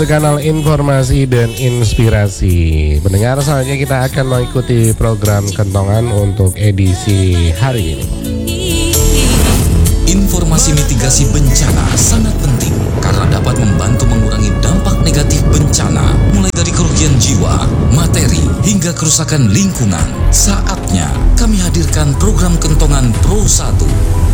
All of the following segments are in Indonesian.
Kanal informasi dan inspirasi. Pendengar, selanjutnya kita akan mengikuti program Kentongan untuk edisi hari ini. Informasi mitigasi bencana sangat penting karena dapat membantu mengurangi dampak negatif bencana, mulai dari kerugian jiwa, materi, hingga kerusakan lingkungan. Saatnya kami hadirkan program Kentongan Pro 1.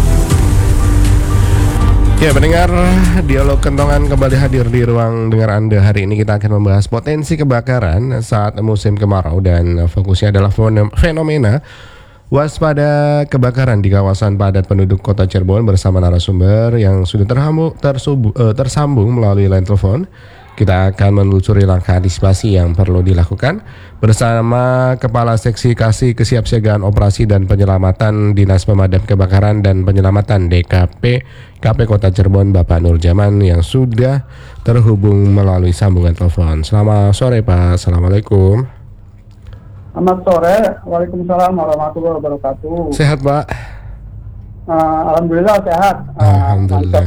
Ya, pendengar, dialog Kentongan kembali hadir di ruang dengar Anda. Hari ini kita akan membahas potensi kebakaran saat musim kemarau dan fokusnya adalah fenomena waspada kebakaran di kawasan padat penduduk Kota Cirebon bersama narasumber yang sudah tersambung melalui line telepon. Kita akan menelusuri langkah antisipasi yang perlu dilakukan bersama Kepala Seksi Kasih Kesiapsiagaan Operasi dan Penyelamatan Dinas Pemadam Kebakaran dan Penyelamatan DKP KP Kota Cirebon, Bapak Nur Jaman, yang sudah terhubung melalui sambungan telepon. Selamat sore, Pak. Assalamualaikum. Selamat sore. Waalaikumsalam warahmatullahi wabarakatuh. Sehat, Pak? Alhamdulillah sehat. Alhamdulillah.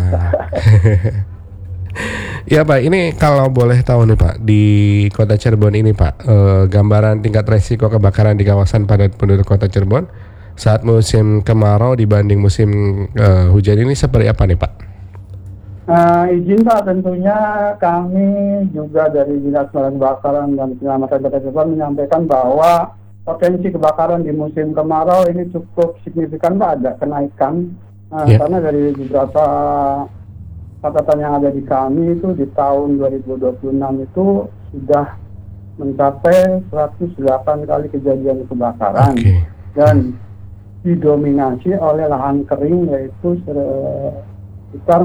Ya, Pak, ini kalau boleh tahu nih, Pak, di Kota Cirebon ini, Pak, gambaran tingkat resiko kebakaran di kawasan padat penduduk Kota Cirebon saat musim kemarau dibanding musim hujan ini seperti apa nih, Pak? Izin Pak, tentunya kami juga dari Dinas Pemadam Kebakaran dan Penyelamatan Kota Cirebon menyampaikan bahwa potensi kebakaran di musim kemarau ini cukup signifikan, Pak, ada kenaikan karena dari beberapa catatan yang ada di kami itu di tahun 2026 itu sudah mencapai 108 kali kejadian kebakaran. Dan didominasi oleh lahan kering, yaitu sekitar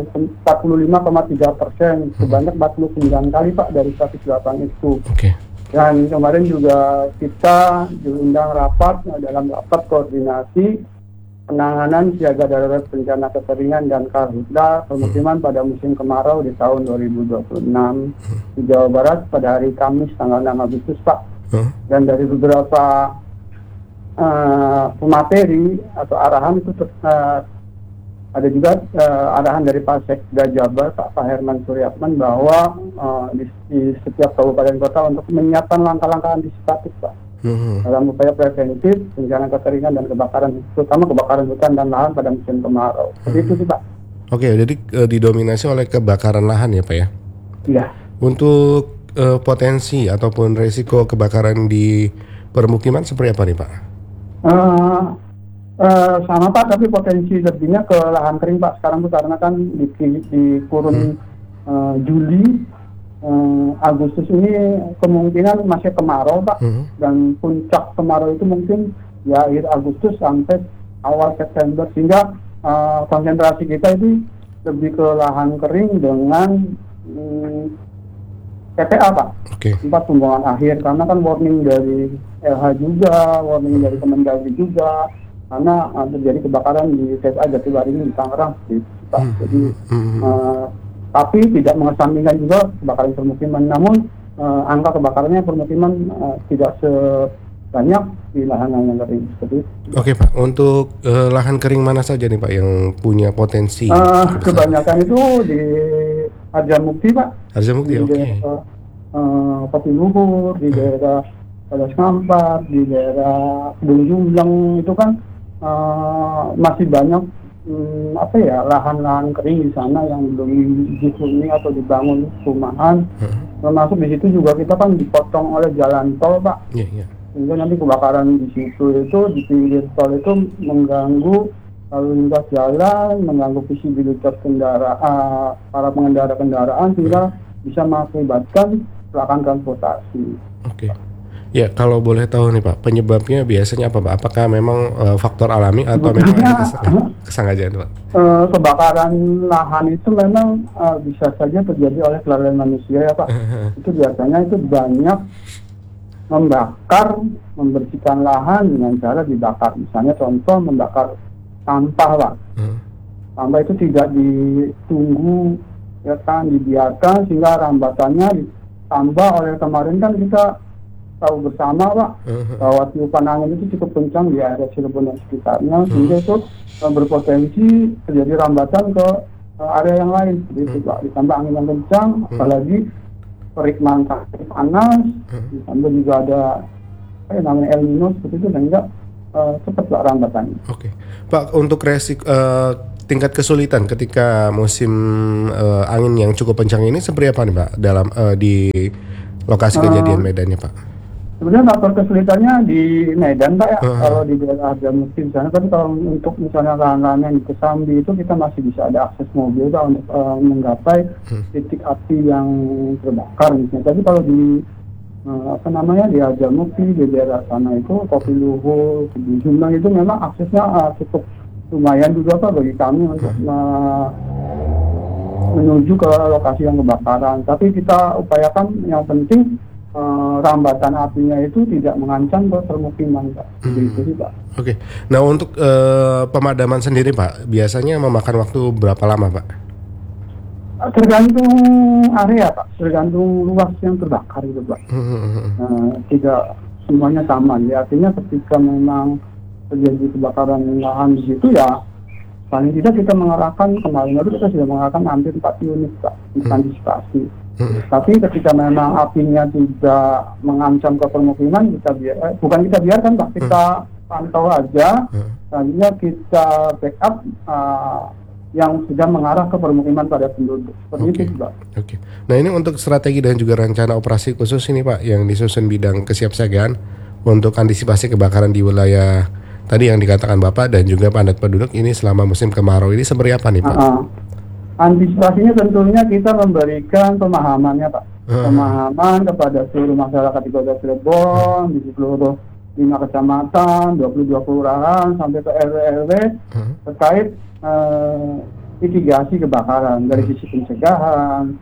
45,3%, sebanyak 49 kali, Pak, dari 108 itu. Dan kemarin juga kita diundang rapat, dalam rapat koordinasi penanganan siaga darurat bencana kekeringan dan karhutla pemukiman pada musim kemarau di tahun 2026 di Jawa Barat pada hari Kamis tanggal 6 Agustus, Pak. Dan dari beberapa pemateri atau arahan itu ada juga arahan dari Pak Sekda Jabar, Pak Herman Suryatman, bahwa di setiap kabupaten kota untuk menyiapkan langkah-langkah antisipatif, Pak, dalam upaya preventif bencana kekeringan dan kebakaran, terutama kebakaran hutan dan lahan pada musim kemarau. Seperti itu sih, Pak. Oke, jadi didominasi oleh kebakaran lahan ya, Pak, ya? Iya. Untuk potensi ataupun resiko kebakaran di permukiman seperti apa nih, Pak? Sama, Pak, tapi potensi lebihnya ke lahan kering, Pak. Sekarang tuh karena kan di kurun Juli, Agustus ini kemungkinan masih kemarau, Pak, dan puncak kemarau itu mungkin ya akhir Agustus sampai awal September, sehingga konsentrasi kita itu lebih ke lahan kering dengan TPA, Pak, tempat pembuangan akhir, karena kan warning dari LH juga, warning dari Kemendagri juga, karena terjadi kebakaran di TPA Jatiwaringin di Tangerang, Pak. Jadi tapi tidak mengesampingkan juga kebakaran permukiman, namun angka kebakarannya permukiman tidak sebanyak di lahan yang kering seperti itu. Oke, Pak, untuk lahan kering mana saja nih, Pak, yang punya potensi? Kebanyakan itu di Harjamukti, Pak. Harjamukti, di daerah Patiluhur, di daerah Padas Kampar, di daerah Kedung Jumbleng, itu kan masih banyak lahan-lahan kering di sana yang belum dihuni atau dibangun perumahan. Termasuk di situ juga kita kan dipotong oleh jalan tol, Pak. Sehingga nanti kebakaran di situ itu, di pinggir tol itu mengganggu lalu lintas jalan, mengganggu visibilitas kendaraan, para pengendara kendaraan, sehingga bisa mengakibatkan kecelakaan transportasi. Ya, kalau boleh tahu nih, Pak, penyebabnya biasanya apa, Pak? Apakah memang faktor alami atau memang ada kesengajaan, Pak? Kebakaran lahan itu memang bisa saja terjadi oleh kelalaian manusia, ya, Pak. Itu biasanya itu banyak membersihkan lahan dengan cara dibakar. Misalnya contoh membakar sampah, Pak. Sampah itu tidak ditunggu, ya kan, dibiarkan sehingga rambatannya ditambah oleh kemarin kan kita tahu bersama, Pak, bahwa tiupan angin itu cukup kencang di area Cirebon dan sekitarnya, sehingga itu berpotensi terjadi rambatan ke area yang lain, gitu Pak. Ditambah angin yang kencang, apalagi terik matahari panas, ditambah juga ada namanya El Nino seperti itu, dan enggak cepat Pak rambatannya. Oke, Pak, untuk tingkat kesulitan ketika musim angin yang cukup kencang ini seperti apa nih Pak dalam di lokasi kejadian medannya Pak? Sebenarnya faktor kesulitannya di Medan Pak ya, kalau di daerah Harjamukti di sana. Tapi kalau untuk misalnya lahan-lahan yang di Kesambi itu kita masih bisa ada akses mobil Pak untuk menggapai titik api yang terbakar misalnya. Tapi kalau di di Harjamukti di daerah sana itu Kopi Luhur, di Jombang itu memang aksesnya cukup lumayan juga Pak bagi kami untuk menuju ke lokasi yang kebakaran. Tapi kita upayakan yang penting rambatan apinya itu tidak mengancam ke permukiman Pak. Itu sih Pak. Oke. Nah untuk pemadaman sendiri Pak, biasanya memakan waktu berapa lama Pak? Tergantung area Pak, tergantung luas yang terbakar itu Pak. Tidak semuanya sama. Ya, artinya ketika memang terjadi kebakaran lahan di situ ya, paling tidak kita mengarahkan kemarin itu kita sudah mengarahkan hampir 4 unit Pak untuk antisipasi. Tapi ketika memang apinya tidak mengancam ke permukiman, bukan kita biarkan Pak, kita pantau aja, selanjutnya kita backup yang sudah mengarah ke permukiman pada penduduk. Seperti itu Pak. Oke. Nah ini untuk strategi dan juga rencana operasi khusus ini Pak yang disusun bidang kesiapsiagaan untuk antisipasi kebakaran di wilayah tadi yang dikatakan Bapak dan juga padat penduduk ini selama musim kemarau ini seperti apa nih Pak? Antisipasinya tentunya kita memberikan pemahamannya Pak. Pemahaman kepada seluruh masyarakat di Kota Cirebon, di seluruh 5 kecamatan, 22 kelurahan sampai ke RW terkait mitigasi kebakaran dari sisi pencegahan,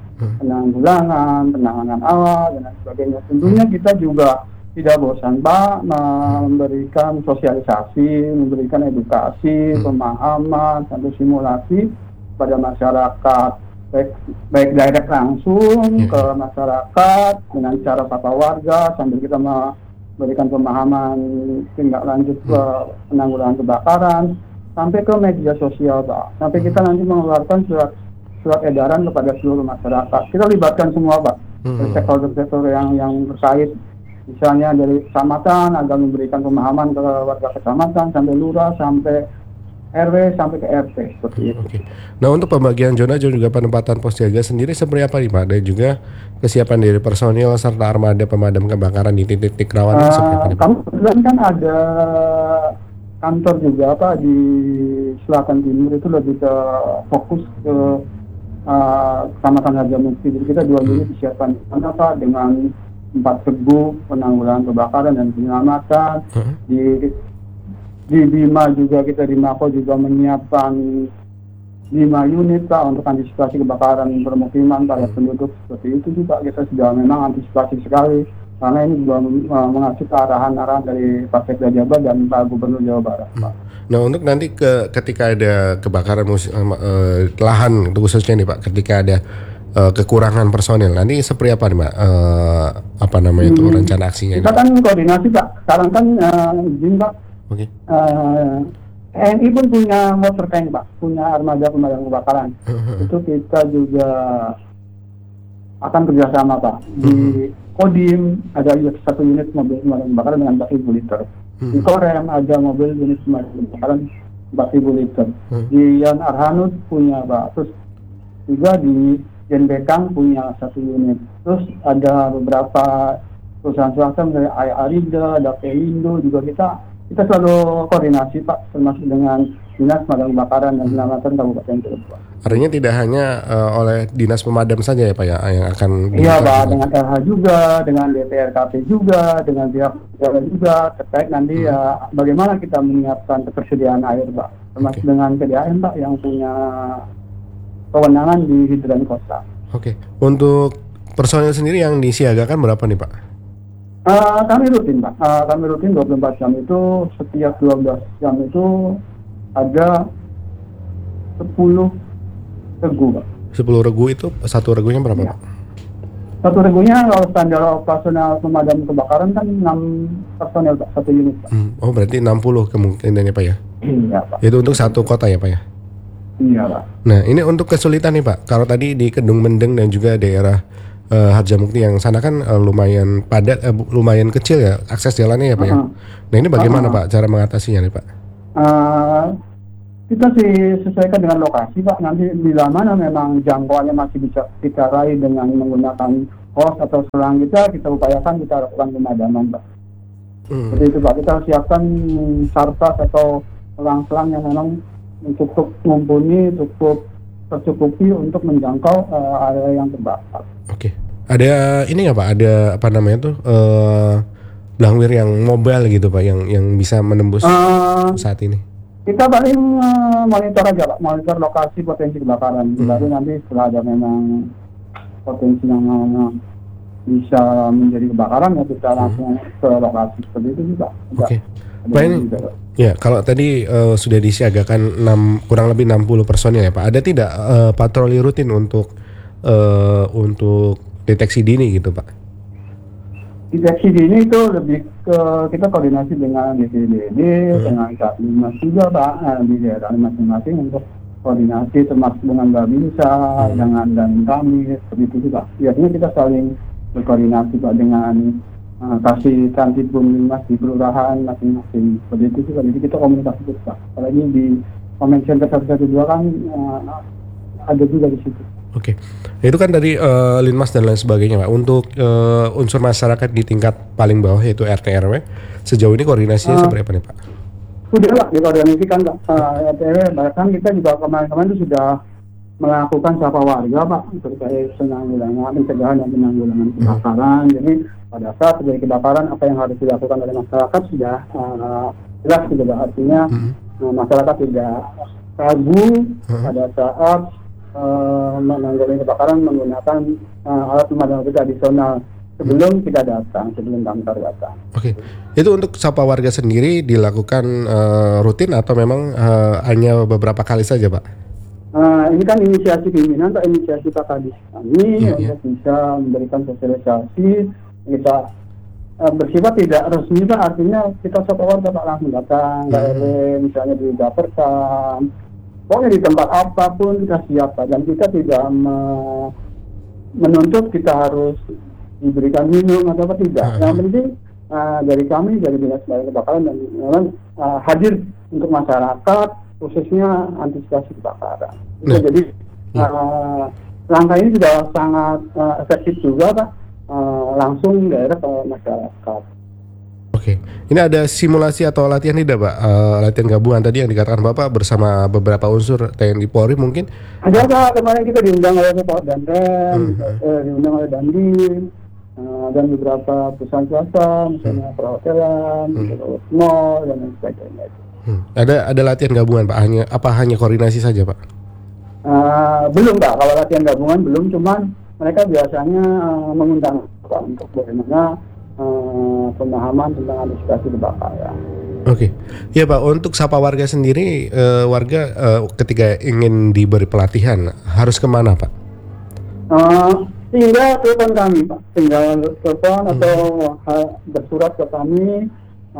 penanganan awal dan sebagainya. Tentunya kita juga tidak bosan Pak memberikan sosialisasi, memberikan edukasi, pemahaman, sampai simulasi pada masyarakat, baik direct langsung ke masyarakat dengan cara sapa warga sambil kita memberikan pemahaman tindak lanjut ke penanggulangan kebakaran sampai ke media sosial Pak, sampai kita nanti mengeluarkan surat edaran kepada seluruh masyarakat. Kita libatkan semua Pak, sektor-sektor yang terkait, misalnya dari kecamatan agar memberikan pemahaman ke warga kecamatan sampai lurah sampai RW sampai ke RT seperti itu. Oke. Nah untuk pembagian zona dan juga penempatan pos jaga sendiri seperti apa nih Pak? Dan juga kesiapan dari personil serta armada pemadam kebakaran di titik-titik rawan seperti apa nih Pak? Kemudian kan ada kantor juga Pak di Selatan Timur, itu lebih ke fokus ke Kecamatan Harjamukti. Jadi kita 2 unit disiapkan di sana Pak dengan 4 regu penanggulangan kebakaran dan penyelamatan. Di Bima juga kita di Mako juga menyiapkan 5 unit Pak untuk antisipasi kebakaran permukiman pada penduduk seperti itu juga. Kita sudah memang antisipasi sekali karena ini juga mengacu ke arahan-arahan dari Pak Sekda Jabar dan Pak Gubernur Jawa Barat Pak. Nah untuk nanti ketika ada kebakaran lahan khususnya nih Pak, ketika ada kekurangan personil nanti seperti apa nih Pak? Itu rencana aksinya? Kita kan koordinasi Pak. Sekarang kan izin Pak. Oke. TNI pun punya motor tank Pak, punya armada pemadam kebakaran. Itu kita juga akan kerjasama Pak. Di Kodim ada 1 unit mobil pemadam kebakaran dengan 4.000 liter. Di Korem ada mobil unit pemadam kebakaran 4.000 liter. Di Yan Arhanud punya Pak. Terus juga di Jenbekang punya 1 unit. Terus ada beberapa perusahaan swasta misalnya Arida, ada Pelindo juga kita selalu koordinasi Pak, termasuk dengan Dinas Pemadam Kebakaran dan Penyelamatan Kabupaten Cirebon. Artinya tidak hanya oleh Dinas Pemadam saja ya Pak ya yang akan Iya Pak, dengan LH juga, dengan DPRKP juga, dengan pihak juga terkait nanti bagaimana kita menyiapkan ketersediaan air Pak, termasuk dengan PDAM Pak yang punya kewenangan di hidran kota. Oke. Untuk personil sendiri yang disiagakan berapa nih Pak? Kami rutin Pak, kami rutin 24 jam itu, setiap 12 jam itu ada 10 regu Pak. 10 regu itu, 1 regunya berapa Pak? 1 regunya kalau standar operasional pemadam kebakaran kan 6 personel Pak, 1 unit Pak. Oh berarti 60 kemungkinannya Pak ya? Iya Pak. Itu untuk 1 kota ya Pak ya? Iya Pak. Nah, ini untuk kesulitan nih Pak. Kalau tadi di Kedung Mendeng dan juga daerah Harjamukti yang sana kan lumayan padat, lumayan kecil ya akses jalannya ya Pak ya. Nah, ini bagaimana Pak cara mengatasinya nih Pak? Kita sih sesuaikan dengan lokasi Pak. Nanti bila mana memang jangkauannya masih bisa kita raih dengan menggunakan hos atau selang kita upayakan kita lakukan pemadaman Pak. Seperti itu Pak. Kita siapkan sarpas atau selang-selang yang memang cukup mumpuni, cukup tercukupi untuk menjangkau area yang terbakar. Oke. Ada ini nggak Pak? Ada apa namanya tuh blangwir yang mobile gitu Pak, yang bisa menembus saat ini? Kita paling monitor aja Pak, monitor lokasi potensi kebakaran. Baru nanti setelah ada memang potensi yang bisa menjadi kebakaran ya kita langsung ke lokasi seperti itu juga. Oke. Pak ini, ya kalau tadi sudah disiagakan kurang lebih 60 personil ya Pak. Ada tidak patroli rutin untuk deteksi dini gitu Pak? Deteksi dini itu lebih ke kita koordinasi dengan DPBD, dengan Satlimas juga Pak, di daerah masing-masing untuk koordinasi termasuk dengan Babinsa, dengan dan kami seperti itu juga. Biasanya kita saling berkoordinasi Pak dengan kasih Kantipun Limas di kelurahan masing-masing seperti itu juga. Jadi kita komunikasi terus Pak. Apalagi di Comment Center 112 kan ada juga di situ. Oke, itu kan dari Linmas dan lain sebagainya Pak. Untuk unsur masyarakat di tingkat paling bawah yaitu RT RW, sejauh ini koordinasinya seperti apa nih Pak? Sudah lah dikoordinasikan Pak. RT RW, bahkan kita juga kemarin-kemarin itu sudah melakukan sapa warga Pak terkait penanggulangan, pencegahan dan penanggulangan kebakaran. Jadi pada saat terjadi kebakaran apa yang harus dilakukan oleh masyarakat sudah jelas gitu Pak. Artinya masyarakat tidak ragu pada saat menanggulangi kebakaran menggunakan alat pemadam api tradisional sebelum kita datang, sebelum damkar datang. Oke, itu untuk sapa warga sendiri dilakukan rutin atau memang hanya beberapa kali saja Pak? Ini kan inisiasi pimpinan atau inisiasi Pak Kadis kami untuk bisa memberikan sosialisasi. Kita bersifat tidak resmi Pak, artinya kita sapa warga Pak langsung datang ke RW, misalnya di Dapertan. Pokoknya di tempat apapun kita siap Pak, dan kita tidak menuntut kita harus diberikan minum atau apa, tidak. Yang penting dari kami, dari Dinas Pemadam Kebakaran dan memang hadir untuk masyarakat, khususnya antisipasi kebakaran. Jadi langkah ini sudah sangat efektif juga Pak, langsung daerah ke masyarakat. Oke, ini ada simulasi atau latihan tidak Pak? Latihan gabungan tadi yang dikatakan Bapak bersama beberapa unsur TNI Polri mungkin? Ada Pak, kemarin kita diundang oleh Pak Danrem, diundang oleh Dandim, dan beberapa perusahaan swasta, misalnya perhotelan, mall dan lain sebagainya. Ada latihan gabungan Pak? Hanya koordinasi saja Pak? Belum Pak, kalau latihan gabungan belum, cuman mereka biasanya mengundang Pak untuk bagaimana pemahaman tentang antisipasi kebakaran. Oke, ya Pak. Untuk sapa warga sendiri, warga ketika ingin diberi pelatihan harus kemana Pak? Tinggal telepon kami Pak, tinggal telepon atau bersurat ke kami,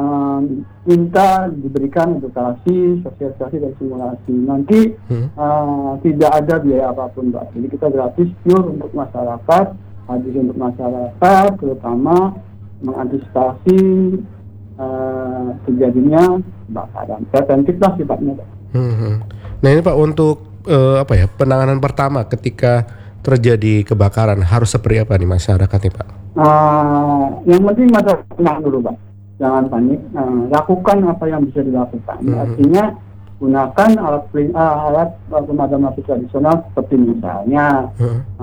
minta diberikan edukasi, sosialisasi dan simulasi. Nanti tidak ada biaya apapun Pak. Jadi kita gratis pure untuk masyarakat, hadir untuk masyarakat, terutama mengantisipasi terjadinya kebakaran. Preventif lah sifatnya Pak. Nah ini Pak untuk penanganan pertama ketika terjadi kebakaran harus seperti apa nih masyarakat nih Pak? Yang penting masyarakat tenang dulu Pak, jangan panik. Lakukan apa yang bisa dilakukan. Artinya gunakan alat pemadam api tradisional seperti misalnya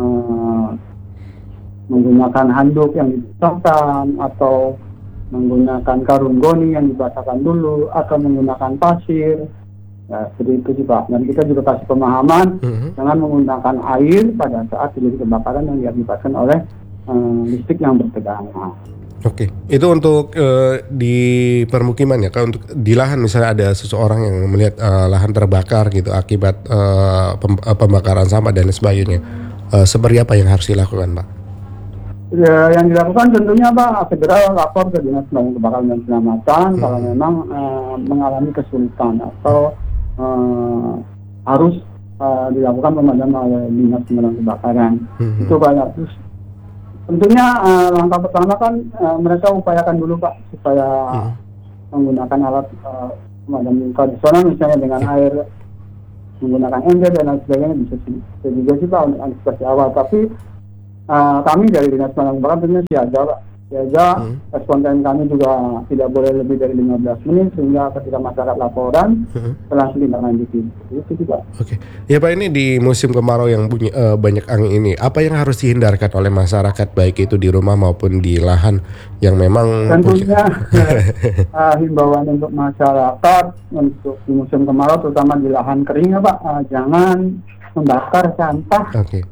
menggunakan handuk yang dibasahkan atau menggunakan karung goni yang dibasahkan dulu atau menggunakan pasir. Ya, seperti itu sih Pak. Dan kita juga kasih pemahaman jangan menggunakan air pada saat terjadi kebakaran yang diakibatkan oleh listrik yang bertegangan. Oke, itu untuk di permukiman ya. Kalau untuk di lahan misalnya ada seseorang yang melihat lahan terbakar gitu akibat pembakaran sampah dan sebagainya, seperti apa yang harus dilakukan Pak? Ya, yang dilakukan tentunya Pak segera lapor ke Dinas Pemadam Kebakaran dan Penyelamatan kalau memang mengalami kesulitan atau harus dilakukan pemadaman oleh Dinas Pemadam Kebakaran. Itu Pak. Terus tentunya langkah pertama kan mereka upayakan dulu Pak supaya menggunakan alat pemadam tradisional misalnya dengan air, menggunakan ember dan lain sebagainya bisa juga sih Pak untuk antisipasi awal. Tapi kami dari Dinas Pemadam Kebakaran tentunya siaga Pak. Respon time kami juga tidak boleh lebih dari 15 menit sehingga ketika masyarakat laporan telah ditindaklanjuti. Itu juga. Oke. Ya Pak, ini di musim kemarau yang punya banyak angin ini, apa yang harus dihindarkan oleh masyarakat baik itu di rumah maupun di lahan yang memang tentunya himbauan untuk masyarakat untuk di musim kemarau terutama di lahan kering ya Pak, jangan membakar sampah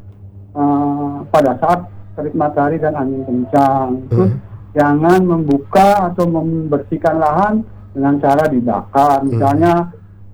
pada saat terik matahari dan angin kencang. Terus jangan membuka atau membersihkan lahan dengan cara dibakar. Misalnya,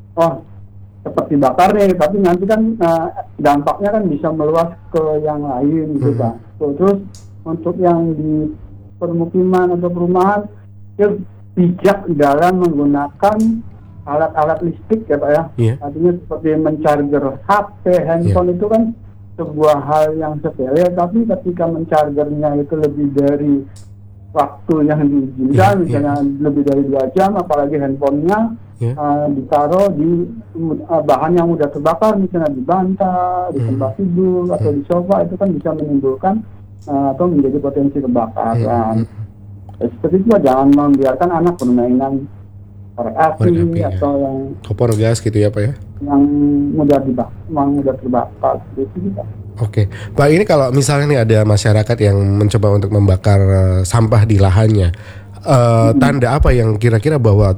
seperti bakar nih, tapi nanti kan dampaknya kan bisa meluas ke yang lain gitu Pak. Terus untuk yang di permukiman atau perumahan, ya bijak dalam menggunakan alat-alat listrik ya Pak ya. Artinya seperti mencharger HP, handphone itu kan sebuah hal yang sepele, tapi ketika menchargernya itu lebih dari waktu yang diizinkan, misalnya lebih dari 2 jam, apalagi handphonenya ditaruh di bahan yang mudah terbakar, misalnya di bantal, di tempat tidur, atau di sofa, itu kan bisa menimbulkan atau menjadi potensi kebakaran. Seperti itu, jangan membiarkan anak bermainan korek api atau yang kompor gas gitu ya Pak ya, yang mudah terbakar gitu Pak. Oke, Pak, ini kalau misalnya nih ada masyarakat yang mencoba untuk membakar sampah di lahannya, tanda apa yang kira-kira bahwa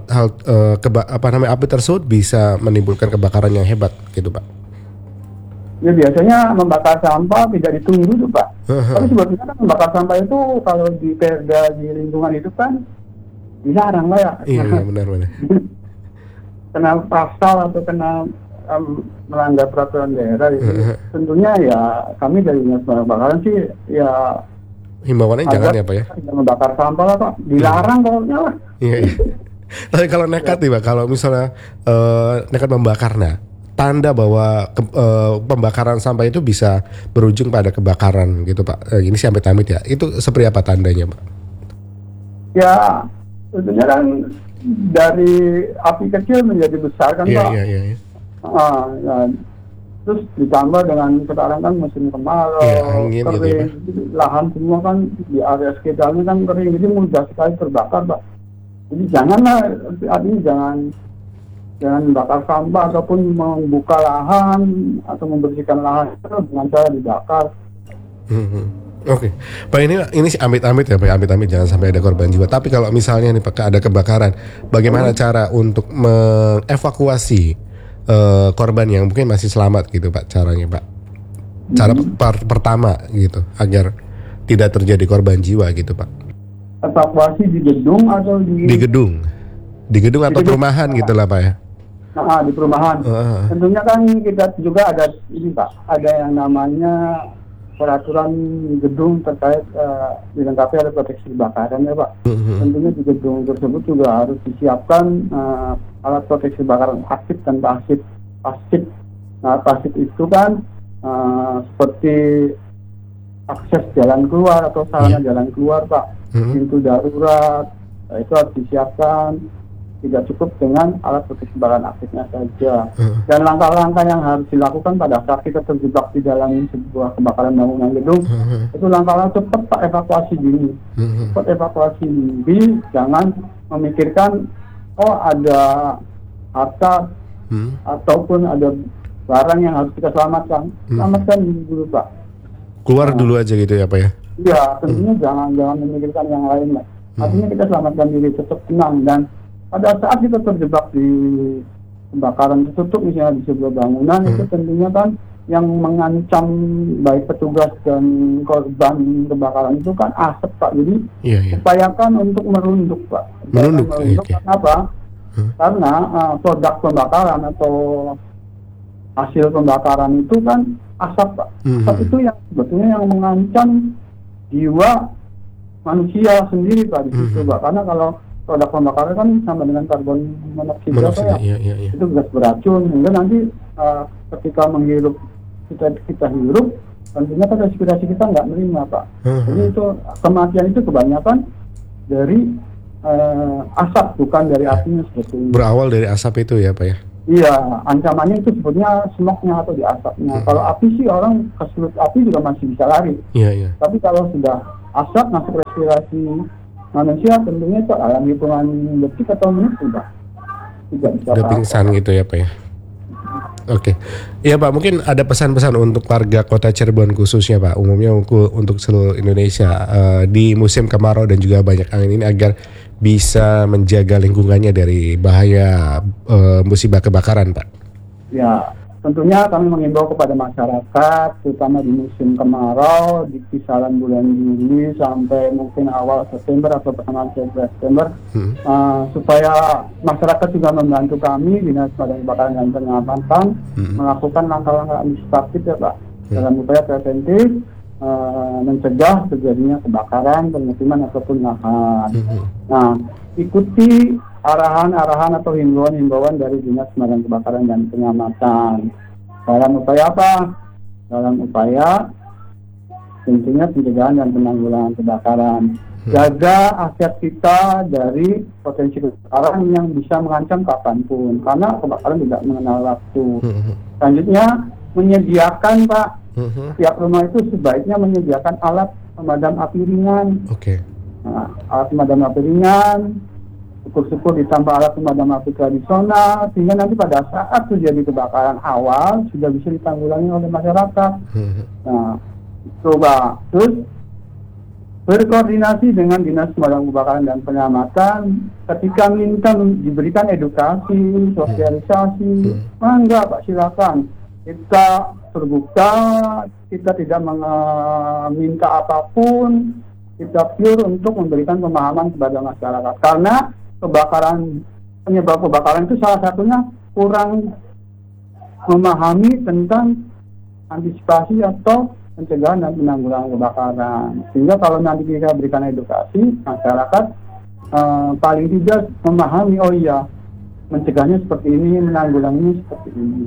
api tersebut bisa menimbulkan kebakaran yang hebat gitu Pak? Ya biasanya membakar sampah tidak ditunggu tuh Pak. Tapi sebetulnya kan membakar sampah itu kalau di perda di lingkungan itu kan dilarang Pak ya. Iya benar. Kena pasal atau kena melanggar peraturan daerah itu. Tentunya ya kami dari Dinas Pemadam Kebakaran sih ya himbauannya jangan ya Pak ya. Tidak membakar sampah lah Pak. Dilarang pokoknya lah. Iya. Tapi kalau nekat nih Pak, kalau misalnya nekat membakar, nah tanda bahwa pembakaran sampah itu bisa berujung pada kebakaran gitu Pak. Ini sih amit-amit ya. Itu seperti apa tandanya Pak? Ya tentunya kan dari api kecil menjadi besar kan Pak. Iya. Terus ditambah dengan sekarang kan musim kemarau, angin kering, gitu, lahan semua kan di area sekitarnya kan kering, jadi mudah sekali terbakar Pak. Jadi janganlah, artinya jangan membakar sampah ataupun membuka lahan atau membersihkan lahan dengan cara dibakar. Oke, Pak, ini sih amit-amit ya Pak, amit-amit jangan sampai ada korban jiwa. Tapi kalau misalnya nih Pak ada kebakaran, bagaimana cara untuk mengevakuasi korban yang mungkin masih selamat gitu Pak, caranya Pak? Cara pertama gitu agar tidak terjadi korban jiwa gitu Pak. Evakuasi di gedung atau di gedung atau perumahan gitu lah Pak ya? Di perumahan. Tentunya kan kita juga ada ini Pak, ada yang namanya peraturan gedung terkait dilengkapi oleh proteksi kebakaran ya Pak. Tentunya di gedung tersebut juga harus disiapkan alat proteksi kebakaran aktif dan pasif. Nah pasif itu kan seperti akses jalan keluar atau sarana jalan keluar Pak, pintu darurat, itu harus disiapkan. Tidak cukup dengan alat proteksi kebakaran aktifnya saja. Dan langkah-langkah yang harus dilakukan pada saat kita terjebak di dalam sebuah kebakaran bangunan gedung, itu langkah-langkah cepat Pak, evakuasi dini. Cepat evakuasi dini, jangan memikirkan ada harta ataupun ada barang yang harus kita selamatkan. Selamatkan dulu Pak. Keluar dulu aja gitu ya Pak ya? Iya, tentunya jangan memikirkan yang lain Pak. Artinya kita selamatkan diri, tetap tenang. Dan pada saat kita terjebak di kebakaran tertutup misalnya di sebuah bangunan, itu tentunya kan yang mengancam baik petugas dan korban kebakaran itu kan asap Pak. Jadi upayakan untuk merunduk Pak. Merunduk. Kenapa? Karena produk pembakaran atau hasil pembakaran itu kan asap Pak. Asap itu yang sebetulnya yang mengancam jiwa manusia sendiri Pak di situ Pak. Karena kalau produk pembakaran kan sama dengan karbon monoksida Pak, ya. Iya. Itu gas beracun, sehingga nanti ketika menghirup kita hirup, tentunya kan respirasi kita nggak menerima Pak. Jadi itu kematian itu kebanyakan dari asap, bukan dari apinya seperti ini. Berawal dari asap itu ya Pak ya? Iya, ancamannya itu sebutnya smog-nya atau di asapnya. Kalau api sih orang kesulut api juga masih bisa lari. Iya. Tapi kalau sudah asap masuk respirasi manusia, tentunya itu dalam hitungan detik atau menit sudah tidak bisa. Udah pingsan gitu ya Pak ya? Oke, ya Pak, mungkin ada pesan-pesan untuk warga kota Cirebon khususnya Pak, umumnya untuk seluruh Indonesia di musim kemarau dan juga banyak angin ini agar bisa menjaga lingkungannya dari bahaya musibah kebakaran Pak. Ya, tentunya kami mengimbau kepada masyarakat, terutama di musim kemarau, di kisaran bulan Juli sampai mungkin awal September atau pertengahan September, supaya masyarakat juga membantu kami Dinas Pemadam Kebakaran dan Penyelamatan melakukan langkah-langkah administratif ya Pak, dalam upaya preventif mencegah terjadinya kebakaran, pemukiman ataupun lahan. Nah, ikuti arahan-arahan atau himbauan-himbauan dari Dinas Pemadam Kebakaran dan Penyelamatan. Dalam upaya apa? Dalam upaya tentunya pencegahan dan penanggulangan kebakaran. Jaga aset kita dari potensi kebakaran yang bisa mengancam kapanpun, karena kebakaran tidak mengenal waktu. Selanjutnya, menyediakan Pak, tiap rumah itu sebaiknya menyediakan alat pemadam api ringan. Nah, alat pemadam api ringan, syukur-syukur ditambah alat pemadam api tradisional, sehingga nanti pada saat terjadi kebakaran awal sudah bisa ditanggulangi oleh masyarakat. Nah, coba terus berkoordinasi dengan Dinas Pemadam Kebakaran dan Penyelamatan ketika minta diberikan edukasi, sosialisasi, enggak Pak, silakan. Kita terbuka, kita tidak meminta apapun, kita pure untuk memberikan pemahaman kepada masyarakat. Karena penyebab kebakaran itu salah satunya kurang memahami tentang antisipasi atau pencegahan dan penanggulangan kebakaran. Sehingga kalau nanti kita berikan edukasi, masyarakat paling tidak memahami, oh iya, mencegahnya seperti ini, menanggulanginya seperti ini.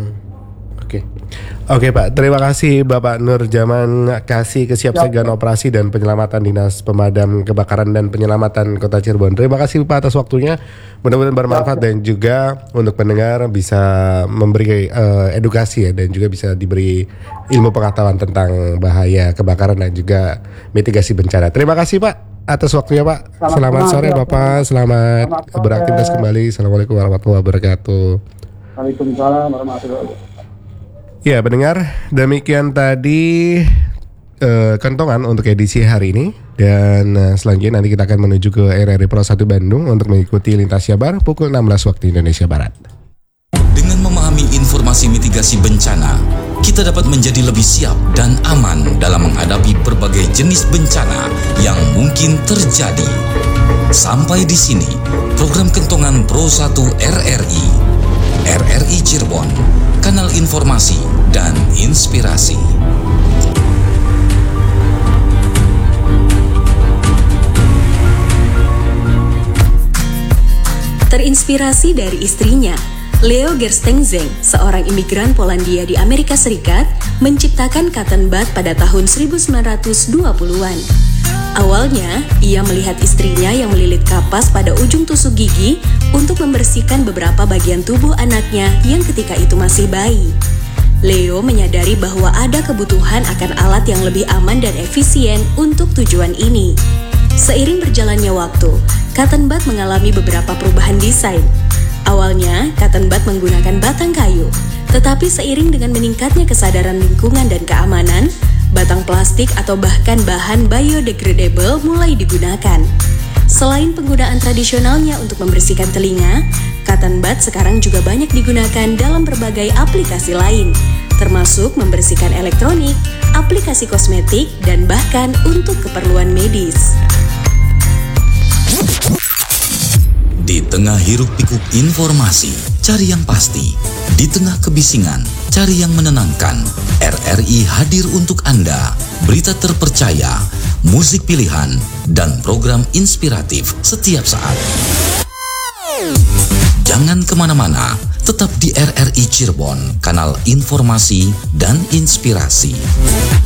Oke Pak, terima kasih Bapak Nur Zaman Kasih, Kesiapsiagaan Operasi dan Penyelamatan Dinas Pemadam Kebakaran dan Penyelamatan Kota Cirebon. Terima kasih Pak atas waktunya, mudah-mudahan bermanfaat dan juga untuk pendengar bisa memberi edukasi ya, dan juga bisa diberi ilmu pengetahuan tentang bahaya kebakaran dan juga mitigasi bencana. Terima kasih Pak atas waktunya Pak. Selamat sore Bapak, selamat beraktivitas kembali. Assalamualaikum warahmatullahi wabarakatuh. Waalaikumsalam warahmatullahi wabarakatuh. Ya, pendengar, demikian tadi kentongan untuk edisi hari ini. Dan selanjutnya nanti kita akan menuju ke RRI Pro 1 Bandung untuk mengikuti Lintas Jabar pukul 16 waktu Indonesia Barat. Dengan memahami informasi mitigasi bencana, kita dapat menjadi lebih siap dan aman dalam menghadapi berbagai jenis bencana yang mungkin terjadi. Sampai di sini, program Kentongan Pro 1 RRI Cirebon, kanal informasi dan inspirasi. Terinspirasi dari istrinya, Leo Gerstenzeng, seorang imigran Polandia di Amerika Serikat, menciptakan cotton bud pada tahun 1920-an. Awalnya, ia melihat istrinya yang melilit kapas pada ujung tusuk gigi untuk membersihkan beberapa bagian tubuh anaknya yang ketika itu masih bayi. Leo menyadari bahwa ada kebutuhan akan alat yang lebih aman dan efisien untuk tujuan ini. Seiring berjalannya waktu, cotton bud mengalami beberapa perubahan desain. Awalnya, cotton bud menggunakan batang kayu, tetapi seiring dengan meningkatnya kesadaran lingkungan dan keamanan, batang plastik atau bahkan bahan biodegradable mulai digunakan. Selain penggunaan tradisionalnya untuk membersihkan telinga, cotton bud sekarang juga banyak digunakan dalam berbagai aplikasi lain, termasuk membersihkan elektronik, aplikasi kosmetik, dan bahkan untuk keperluan medis. Di tengah hiruk-pikuk informasi, cari yang pasti. Di tengah kebisingan, cari yang menenangkan. RRI hadir untuk Anda. Berita terpercaya, musik pilihan, dan program inspiratif setiap saat. Jangan kemana-mana, tetap di RRI Cirebon, kanal informasi dan inspirasi.